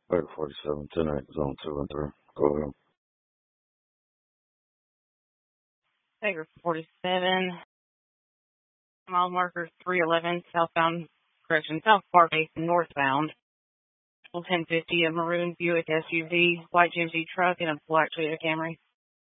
Baker 47, 10-8, zone 2 and 3. Go ahead. Baker 47, mile marker 311, southbound, South Park Basin, northbound. 1050, a maroon Buick SUV, white GMC truck, and a black Toyota Camry.